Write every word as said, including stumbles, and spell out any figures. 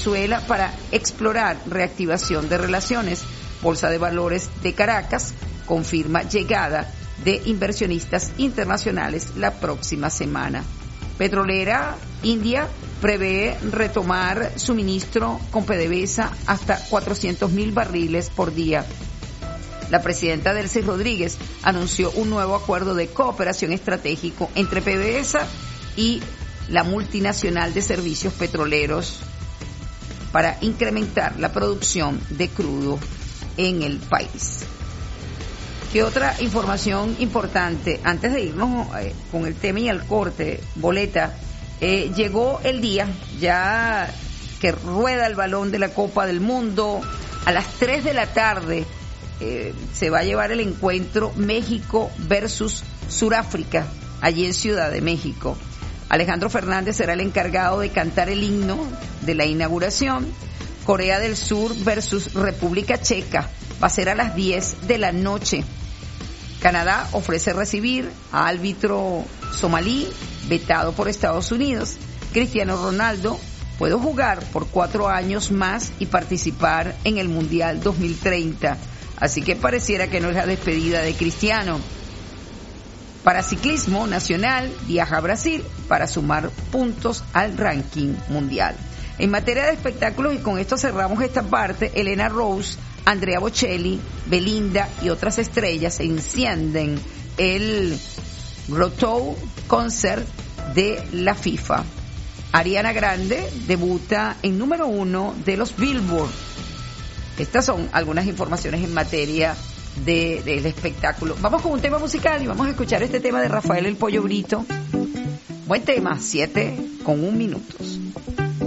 Venezuela para explorar reactivación de relaciones. Bolsa de Valores de Caracas confirma llegada de inversionistas internacionales la próxima semana. Petrolera India prevé retomar suministro con PDVSA hasta cuatrocientos mil barriles por día. La presidenta Delcy Rodríguez anunció un nuevo acuerdo de cooperación estratégico entre PDVSA y la multinacional de servicios petroleros para incrementar la producción de crudo en el país. ¿Qué otra información importante? Antes de irnos eh, con el tema y el corte, Boleta, eh, llegó el día ya que rueda el balón de la Copa del Mundo. A las tres de la tarde eh, se va a llevar el encuentro México versus Suráfrica, allí en Ciudad de México. Alejandro Fernández será el encargado de cantar el himno de la inauguración. Corea del Sur versus República Checa va a ser a las diez de la noche. Canadá ofrece recibir a árbitro somalí vetado por Estados Unidos. Cristiano Ronaldo puede jugar por cuatro años más y participar en el Mundial dos mil treinta. Así que pareciera que no es la despedida de Cristiano. Para ciclismo nacional, viaja a Brasil para sumar puntos al ranking mundial. En materia de espectáculos, y con esto cerramos esta parte, Elena Rose, Andrea Bocelli, Belinda y otras estrellas encienden el Grotto Concert de la FIFA. Ariana Grande debuta en número uno de los Billboard. Estas son algunas informaciones en materia de, del espectáculo. Vamos con un tema musical y vamos a escuchar este tema de Rafael el Pollo Brito. Buen tema, siete con un minutos.